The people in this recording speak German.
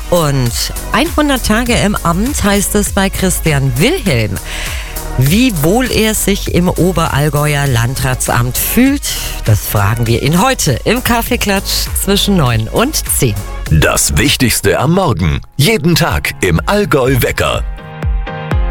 Und 100 Tage im Amt heißt es bei Christian Wilhelm. Wie wohl er sich im Oberallgäuer Landratsamt fühlt, das fragen wir ihn heute im Kaffeeklatsch zwischen 9 und 10. Das Wichtigste am Morgen. Jeden Tag im Allgäu Wecker.